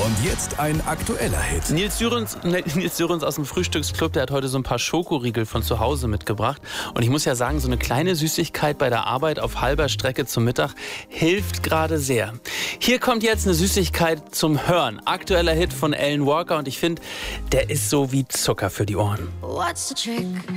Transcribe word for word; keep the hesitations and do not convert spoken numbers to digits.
Und jetzt ein aktueller Hit. Nils Sürens, Nils Sürens aus dem Frühstücksclub, der hat heute so ein paar Schokoriegel von zu Hause mitgebracht. Und ich muss ja sagen, so eine kleine Süßigkeit bei der Arbeit auf halber Strecke zum Mittag hilft gerade sehr. Hier kommt jetzt eine Süßigkeit zum Hören. Aktueller Hit von Alan Walker und ich finde, der ist so wie Zucker für die Ohren. What's the trick?